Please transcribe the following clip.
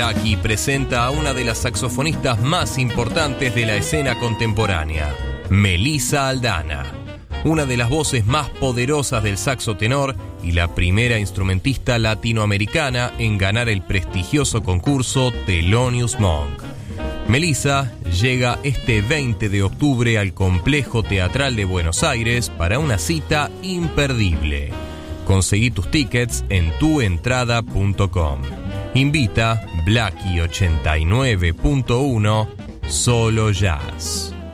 Blackie presenta a una de las saxofonistas más importantes de la escena contemporánea, Melissa Aldana, una de las voces más poderosas del saxo tenor y la primera instrumentista latinoamericana en ganar el prestigioso concurso Thelonious Monk. Melissa llega este 20 de octubre al Complejo Teatral de Buenos Aires para una cita imperdible. Conseguí tus tickets en tuentrada.com. Invita Blackie 89.1 Solo Jazz.